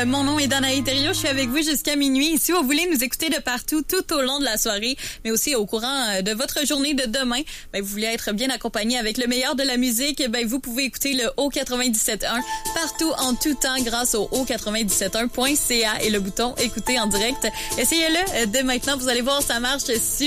Mon nom est Danaï Thériault. Je suis avec vous jusqu'à minuit. Et si vous voulez nous écouter de partout, tout au long de la soirée, mais aussi au courant de votre journée de demain, vous voulez être bien accompagné avec le meilleur de la musique, vous pouvez écouter le Haut 97.1 partout en tout temps grâce au haut971.ca et le bouton écouter en direct. Essayez-le dès maintenant. Vous allez voir, ça marche super.